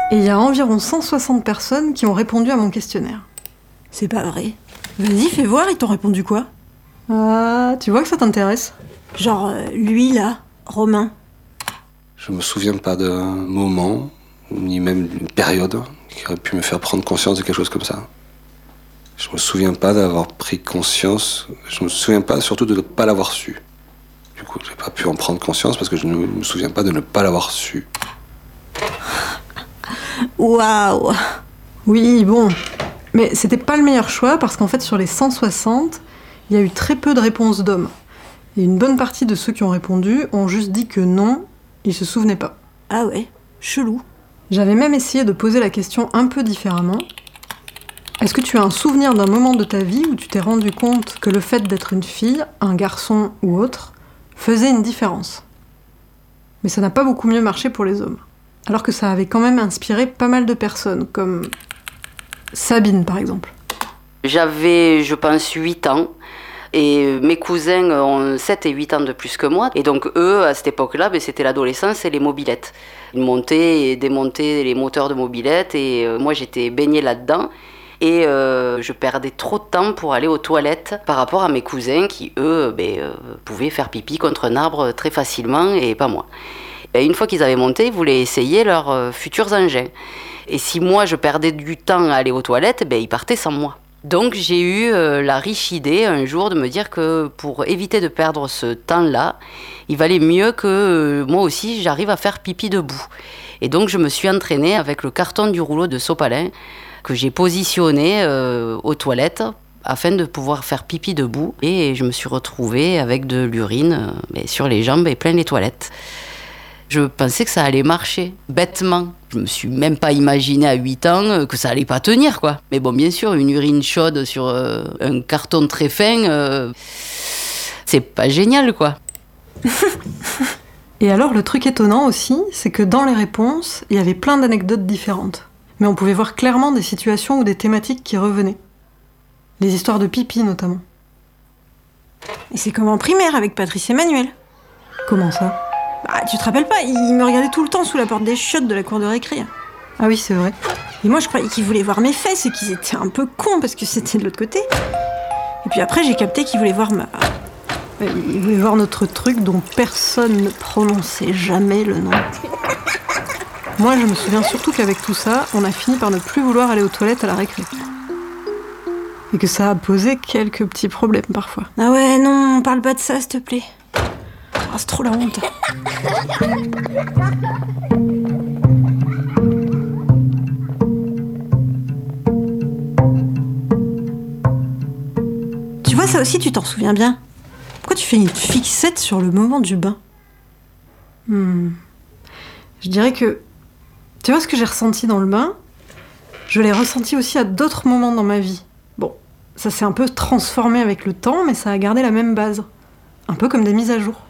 Et il y a environ 160 personnes qui ont répondu à mon questionnaire. C'est pas vrai. Vas-y, fais voir, ils t'ont répondu quoi? Ah, tu vois que ça t'intéresse? Genre, lui là, Romain. Je me souviens pas d'un moment, ni même d'une période qui aurait pu me faire prendre conscience de quelque chose comme ça. Je me souviens pas d'avoir pris conscience, je me souviens pas surtout de ne pas l'avoir su. Du coup, j'ai pas pu en prendre conscience parce que je ne me souviens pas de ne pas l'avoir su. Waouh! Oui, bon. Mais c'était pas le meilleur choix parce qu'en fait, sur les 160, il y a eu très peu de réponses d'hommes. Et une bonne partie de ceux qui ont répondu ont juste dit que non, ils se souvenaient pas. Ah ouais, chelou. J'avais même essayé de poser la question un peu différemment. Est-ce que tu as un souvenir d'un moment de ta vie où tu t'es rendu compte que le fait d'être une fille, un garçon ou autre, faisait une différence? Mais ça n'a pas beaucoup mieux marché pour les hommes. Alors que ça avait quand même inspiré pas mal de personnes, comme Sabine par exemple. J'avais, je pense, 8 ans. Et mes cousins ont 7 et 8 ans de plus que moi. Et donc eux, à cette époque-là, c'était l'adolescence et les mobylettes. Ils montaient et démontaient les moteurs de mobylettes. Et moi, j'étais baignée là-dedans. Et je perdais trop de temps pour aller aux toilettes par rapport à mes cousins qui, eux, pouvaient faire pipi contre un arbre très facilement et pas moi. Et une fois qu'ils avaient monté, ils voulaient essayer leurs futurs engins. Et si moi, je perdais du temps à aller aux toilettes, ils partaient sans moi. Donc j'ai eu la riche idée un jour de me dire que pour éviter de perdre ce temps-là, il valait mieux que moi aussi j'arrive à faire pipi debout. Et donc je me suis entraînée avec le carton du rouleau de sopalin que j'ai positionné aux toilettes afin de pouvoir faire pipi debout. Et je me suis retrouvée avec de l'urine sur les jambes et plein les toilettes. Je pensais que ça allait marcher, bêtement. Je me suis même pas imaginé à 8 ans que ça allait pas tenir, quoi. Mais bon, bien sûr, une urine chaude sur un carton très fin, c'est pas génial, quoi. Et alors, le truc étonnant aussi, c'est que dans les réponses, il y avait plein d'anecdotes différentes. Mais on pouvait voir clairement des situations ou des thématiques qui revenaient. Les histoires de pipi, notamment. Et c'est comme en primaire avec Patrice Emmanuel. Comment ça? Bah, tu te rappelles pas, il me regardait tout le temps sous la porte des chiottes de la cour de récré. Ah oui, c'est vrai. Et moi, je croyais qu'ils voulaient voir mes fesses et qu'ils étaient un peu cons parce que c'était de l'autre côté. Et puis après, j'ai capté qu'ils voulaient voir ma... Ils voulaient voir notre truc dont personne ne prononçait jamais le nom. Moi, je me souviens surtout qu'avec tout ça, on a fini par ne plus vouloir aller aux toilettes à la récré. Et que ça a posé quelques petits problèmes parfois. Ah ouais, non, parle pas de ça, s'il te plaît. Oh, c'est trop la honte. Tu vois, ça aussi, tu t'en souviens bien. Pourquoi tu fais une fixette sur le moment du bain? Je dirais que... Tu vois ce que j'ai ressenti dans le bain? Je l'ai ressenti aussi à d'autres moments dans ma vie. Bon, ça s'est un peu transformé avec le temps, mais ça a gardé la même base. Un peu comme des mises à jour.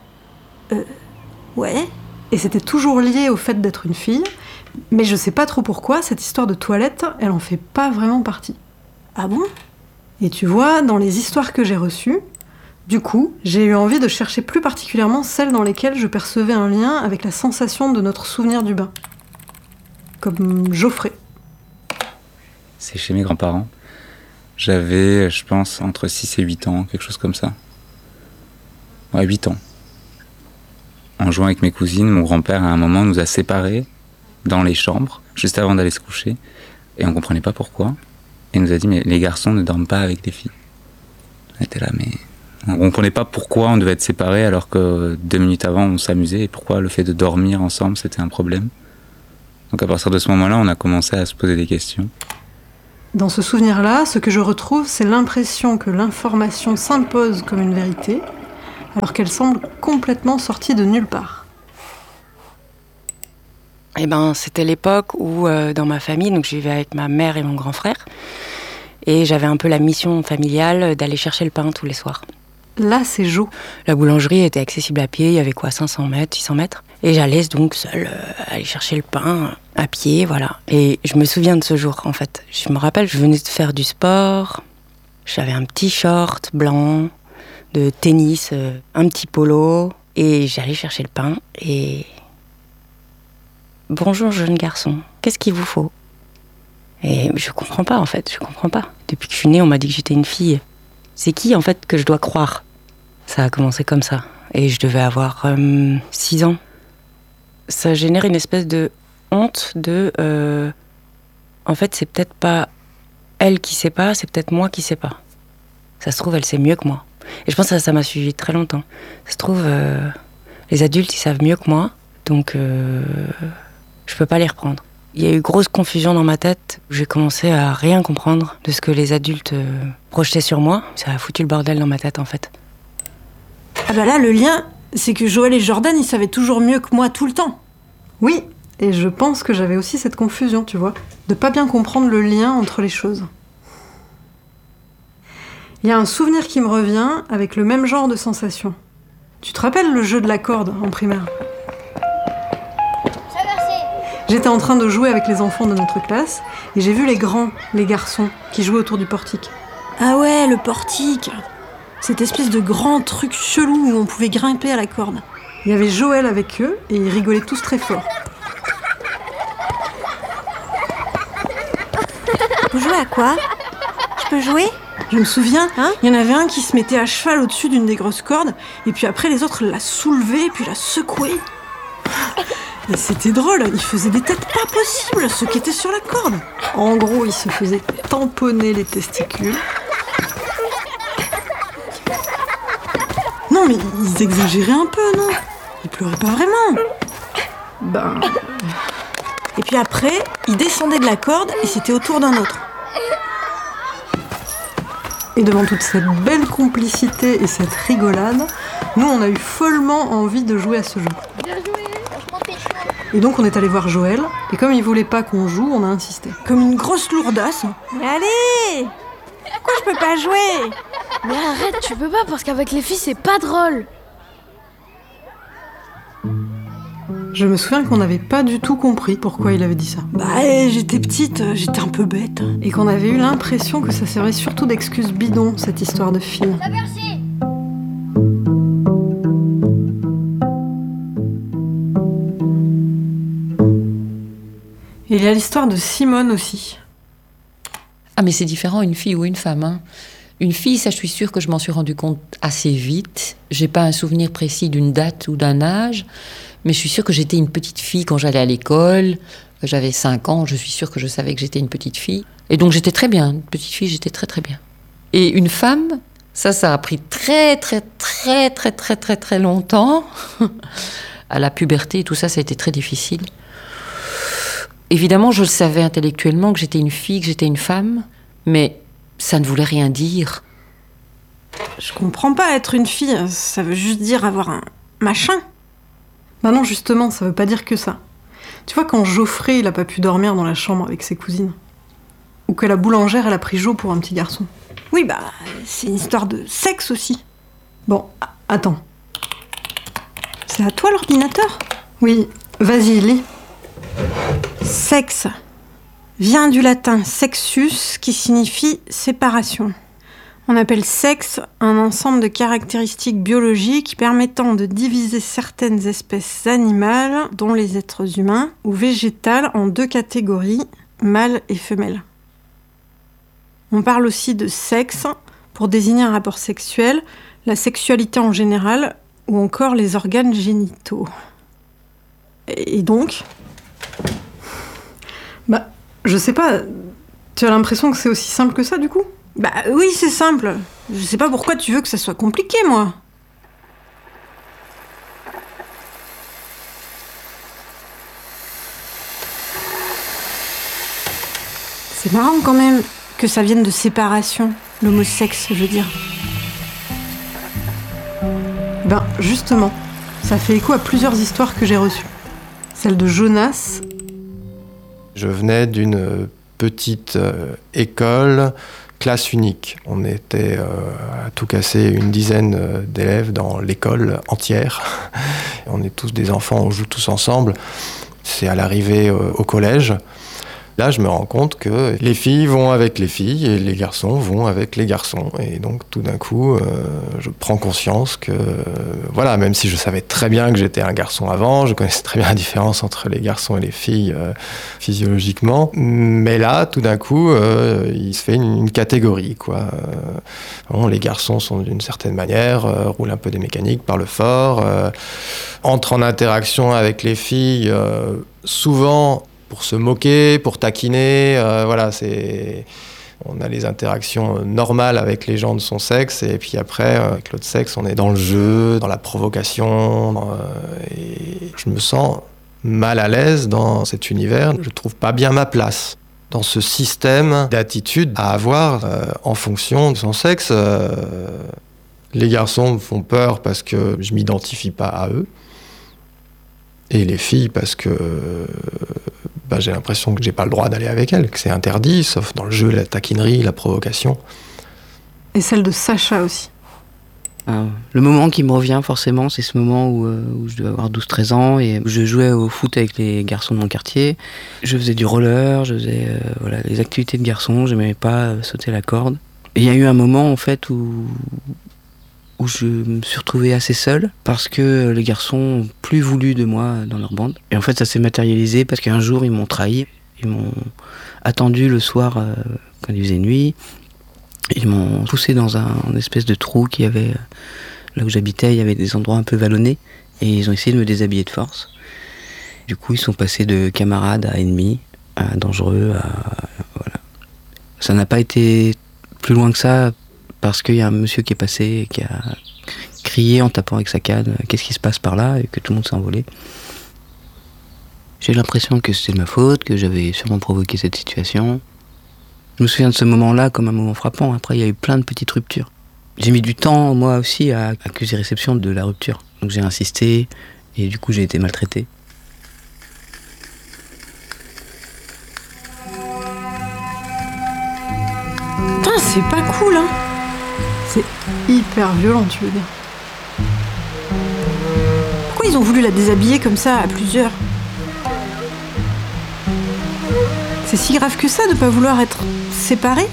Ouais. Et c'était toujours lié au fait d'être une fille, mais je sais pas trop pourquoi, cette histoire de toilette, elle en fait pas vraiment partie. Ah bon? Et tu vois, dans les histoires que j'ai reçues, du coup, j'ai eu envie de chercher plus particulièrement celles dans lesquelles je percevais un lien avec la sensation de notre souvenir du bain. Comme Geoffrey. C'est chez mes grands-parents. J'avais, je pense, entre 6 et 8 ans, quelque chose comme ça. Ouais, 8 ans. En jouant avec mes cousines, mon grand-père, à un moment, nous a séparés dans les chambres, juste avant d'aller se coucher. Et on comprenait pas pourquoi. Et il nous a dit, mais les garçons ne dorment pas avec les filles. On était là, mais... On comprenait pas pourquoi on devait être séparés alors que 2 minutes avant, on s'amusait. Et pourquoi le fait de dormir ensemble, c'était un problème. Donc à partir de ce moment-là, on a commencé à se poser des questions. Dans ce souvenir-là, ce que je retrouve, c'est l'impression que l'information s'impose comme une vérité, alors qu'elle semble complètement sortie de nulle part. C'était l'époque où, dans ma famille, donc je vivais avec ma mère et mon grand frère, et j'avais un peu la mission familiale d'aller chercher le pain tous les soirs. Là, c'est Jo. La boulangerie était accessible à pied, il y avait 500 mètres, 600 mètres. Et j'allais donc seule aller chercher le pain à pied, voilà. Et je me souviens de ce jour, en fait. Je me rappelle, je venais de faire du sport, j'avais un petit short blanc, de tennis, un petit polo, et j'allais chercher le pain, et « Bonjour jeune garçon, qu'est-ce qu'il vous faut ?» Et je comprends pas en fait, je comprends pas. Depuis que je suis née, on m'a dit que j'étais une fille. C'est qui en fait que je dois croire ? Ça a commencé comme ça. Et je devais avoir 6 ans. Ça génère une espèce de honte de... en fait, c'est peut-être pas elle qui sait pas, c'est peut-être moi qui sais pas. Ça se trouve, elle sait mieux que moi. Et je pense que ça m'a suivi très longtemps. Ça se trouve, les adultes, ils savent mieux que moi. Donc, je peux pas les reprendre. Il y a eu grosse confusion dans ma tête. J'ai commencé à rien comprendre de ce que les adultes projetaient sur moi. Ça a foutu le bordel dans ma tête, en fait. Ah bah là, le lien, c'est que Joël et Jordan, ils savaient toujours mieux que moi tout le temps. Oui, et je pense que j'avais aussi cette confusion, tu vois, de pas bien comprendre le lien entre les choses. Il y a un souvenir qui me revient avec le même genre de sensation. Tu te rappelles le jeu de la corde en primaire ? J'étais en train de jouer avec les enfants de notre classe et j'ai vu les grands, les garçons, qui jouaient autour du portique. Ah ouais, le portique. Cette espèce de grand truc chelou où on pouvait grimper à la corde. Il y avait Joël avec eux et ils rigolaient tous très fort. Vous jouez à quoi ? Je peux jouer ? Je me souviens, il y en avait un qui se mettait à cheval au-dessus d'une des grosses cordes et puis après les autres la soulevaient et puis la secouaient. Et c'était drôle, ils faisaient des têtes pas possibles, ceux qui étaient sur la corde. En gros, ils se faisaient tamponner les testicules. Non mais ils exagéraient un peu, non ? Ils pleuraient pas vraiment. Ben... Et puis après, ils descendaient de la corde et c'était au tour d'un autre. Et devant toute cette belle complicité et cette rigolade, nous on a eu follement envie de jouer à ce jeu. Et donc on est allé voir Joël, et comme il voulait pas qu'on joue, on a insisté. Comme une grosse lourdasse. Mais allez ! Pourquoi je peux pas jouer ? Mais arrête, tu peux pas parce qu'avec les filles c'est pas drôle. Je me souviens qu'on n'avait pas du tout compris pourquoi il avait dit ça. Bah j'étais petite, j'étais un peu bête. Et qu'on avait eu l'impression que ça servait surtout d'excuse bidon, cette histoire de fille. Et il y a l'histoire de Simone aussi. Ah mais c'est différent, une fille ou une femme. Hein. Une fille, ça je suis sûre que je m'en suis rendu compte assez vite. J'ai pas un souvenir précis d'une date ou d'un âge, mais je suis sûre que j'étais une petite fille quand j'allais à l'école. J'avais 5 ans, je suis sûre que je savais que j'étais une petite fille. Et donc j'étais très bien, une petite fille, j'étais très très bien. Et une femme, ça a pris très longtemps. À la puberté, tout ça a été très difficile. Évidemment, je le savais intellectuellement que j'étais une fille, que j'étais une femme, mais ça ne voulait rien dire. Je comprends pas, être une fille, ça veut juste dire avoir un machin. Bah non, justement, ça veut pas dire que ça. Tu vois, quand Geoffrey, il a pas pu dormir dans la chambre avec ses cousines, ou que la boulangère, elle a pris Jo pour un petit garçon. Oui, bah, c'est une histoire de sexe aussi. Bon, attends. C'est à toi l'ordinateur ? Oui, vas-y, lis. Sexe vient du latin sexus, qui signifie séparation. On appelle sexe un ensemble de caractéristiques biologiques permettant de diviser certaines espèces animales, dont les êtres humains, ou végétales, en 2 catégories, mâle et femelle. On parle aussi de sexe pour désigner un rapport sexuel, la sexualité en général, ou encore les organes génitaux. Et donc ? Bah, je sais pas, tu as l'impression que c'est aussi simple que ça, du coup ? Bah oui, c'est simple. Je sais pas pourquoi tu veux que ça soit compliqué, moi. C'est marrant quand même que ça vienne de séparation, l'homosexe, je veux dire. Ben, justement, ça fait écho à plusieurs histoires que j'ai reçues. Celle de Jonas. Je venais d'une petite école, classe unique. On était à tout casser une dizaine d'élèves dans l'école entière. On est tous des enfants, on joue tous ensemble. C'est à l'arrivée au collège. Là, je me rends compte que les filles vont avec les filles et les garçons vont avec les garçons. Et donc, tout d'un coup, je prends conscience que, voilà, même si je savais très bien que j'étais un garçon avant, je connaissais très bien la différence entre les garçons et les filles physiologiquement. Mais là, tout d'un coup, il se fait une catégorie, quoi. Bon, les garçons sont d'une certaine manière, roulent un peu des mécaniques, parlent fort, entrent en interaction avec les filles, souvent pour se moquer, pour taquiner, voilà, on a les interactions normales avec les gens de son sexe, et puis après, avec l'autre sexe, on est dans le jeu, dans la provocation, et je me sens mal à l'aise dans cet univers. Je trouve pas bien ma place dans ce système d'attitude à avoir en fonction de son sexe. Les garçons me font peur parce que je m'identifie pas à eux, et les filles parce que j'ai l'impression que j'ai pas le droit d'aller avec elles, que c'est interdit, sauf dans le jeu, la taquinerie, la provocation. Et celle de Sacha aussi. Le moment qui me revient forcément, c'est ce moment où je devais avoir 12-13 ans et je jouais au foot avec les garçons de mon quartier. Je faisais du roller, je faisais les activités de garçons, j'aimais pas sauter la corde. Et il y a eu un moment en fait où je me suis retrouvé assez seul parce que les garçons n'ont plus voulu de moi dans leur bande. Et en fait, ça s'est matérialisé parce qu'un jour, ils m'ont trahi. Ils m'ont attendu le soir quand il faisait nuit. Ils m'ont poussé dans un espèce de trou qui avait, là où j'habitais, il y avait des endroits un peu vallonnés. Et ils ont essayé de me déshabiller de force. Du coup, ils sont passés de camarades à ennemis, à dangereux, voilà. Ça n'a pas été plus loin que ça, parce qu'il y a un monsieur qui est passé et qui a crié en tapant avec sa canne « Qu'est-ce qui se passe par là ?» et que tout le monde s'est envolé. J'ai l'impression que c'était de ma faute, que j'avais sûrement provoqué cette situation. Je me souviens de ce moment-là comme un moment frappant. Après, il y a eu plein de petites ruptures. J'ai mis du temps, moi aussi, à accuser réception de la rupture. Donc j'ai insisté et du coup, j'ai été maltraité. Putain, c'est pas cool, hein. C'est hyper violent, tu veux dire. Pourquoi ils ont voulu la déshabiller comme ça, à plusieurs? C'est si grave que ça de pas vouloir être séparés?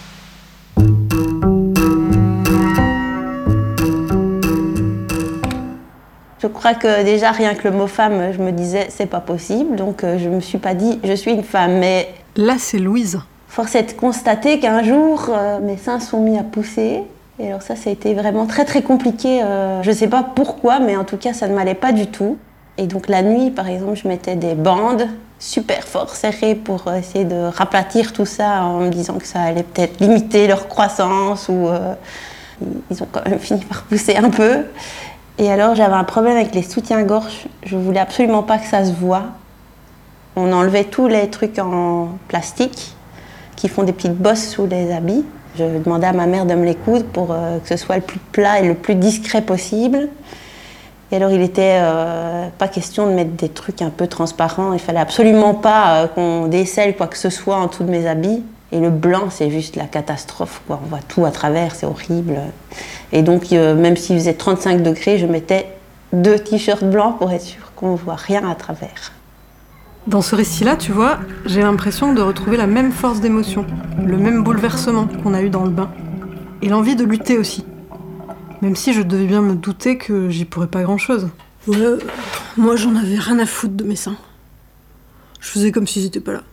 Je crois que déjà rien que le mot femme, je me disais c'est pas possible, donc je me suis pas dit je suis une femme. Mais là c'est Louise. Force est de constater qu'un jour mes seins sont mis à pousser. Et alors ça a été vraiment très très compliqué. Je sais pas pourquoi, mais en tout cas ça ne m'allait pas du tout. Et donc la nuit par exemple, je mettais des bandes super fort serrées pour essayer de raplatir tout ça en me disant que ça allait peut-être limiter leur croissance ou ils ont quand même fini par pousser un peu. Et alors j'avais un problème avec les soutiens-gorge. Je voulais absolument pas que ça se voie. On enlevait tous les trucs en plastique qui font des petites bosses sous les habits. Je demandais à ma mère de me les coudre pour que ce soit le plus plat et le plus discret possible. Et alors il était pas question de mettre des trucs un peu transparents. Il fallait absolument pas qu'on décèle quoi que ce soit en dessous de mes habits. Et le blanc, c'est juste la catastrophe, quoi. On voit tout à travers, c'est horrible. Et donc, même s'il faisait 35 degrés, je mettais 2 t-shirts blancs pour être sûre qu'on ne voit rien à travers. Dans ce récit-là, tu vois, j'ai l'impression de retrouver la même force d'émotion, le même bouleversement qu'on a eu dans le bain. Et l'envie de lutter aussi. Même si je devais bien me douter que j'y pourrais pas grand-chose. Ouais, moi j'en avais rien à foutre de mes seins. Je faisais comme s'ils étaient pas là.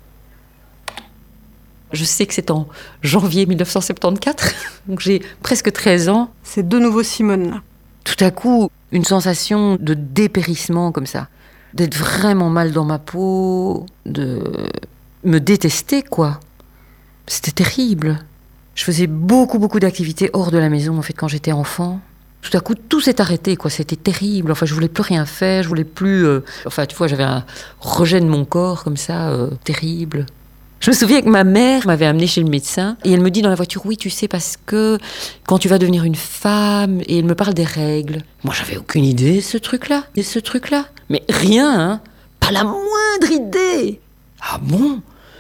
Je sais que c'est en janvier 1974, donc j'ai presque 13 ans. C'est de nouveau Simone, là. Tout à coup, une sensation de dépérissement comme ça. D'être vraiment mal dans ma peau, de me détester, quoi. C'était terrible. Je faisais beaucoup d'activités hors de la maison, en fait, quand j'étais enfant. Tout à coup, tout s'est arrêté, quoi. C'était terrible. Enfin, je voulais plus rien faire, je voulais plus... Enfin, tu vois, j'avais un rejet de mon corps, comme ça, terrible. Je me souviens que ma mère m'avait amenée chez le médecin et elle me dit dans la voiture, oui, tu sais, parce que quand tu vas devenir une femme, et elle me parle des règles. Moi, j'avais aucune idée de ce truc-là. Mais rien, hein. Pas la moindre idée. Ah bon ?